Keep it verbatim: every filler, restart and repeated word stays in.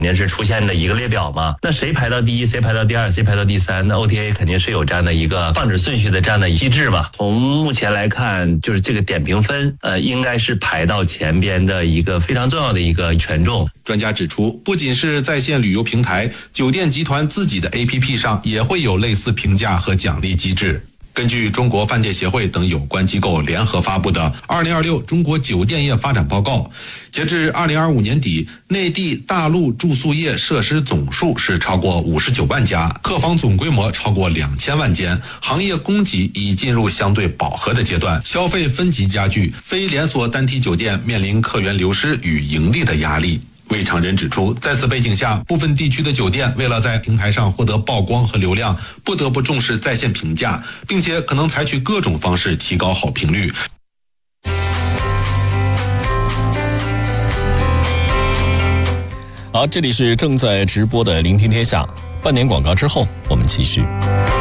肯定是出现的一个列表嘛。那谁排到第一，谁排到第二，谁排到第三，那 O T A 肯定是有这样的一个放置顺序的这样的机制嘛。从目前来看，就是这个点评分，呃，应该是排到前边的一个非常重要的一个权重。 专家指出，不仅是在线旅游平台，酒店集团自己的 A P P 上也会有类似评价和奖励机制。根据中国饭店协会等有关机构联合发布的《二零二六中国酒店业发展报告》，截至二零二五年底，内地大陆住宿业设施总数是超过五十九万家，客房总规模超过两千万间，行业供给已进入相对饱和的阶段，消费分级加剧，非连锁单体酒店面临客源流失与盈利的压力。魏长仁指出，在此背景下，部分地区的酒店为了在平台上获得曝光和流量，不得不重视在线评价，并且可能采取各种方式提高好评率。 好，这里是正在直播的聆听天下，半年广告之后我们继续。